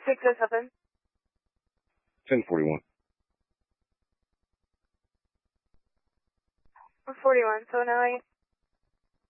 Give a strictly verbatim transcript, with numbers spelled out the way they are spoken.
six oh seven. ten forty-one. forty-one, so now I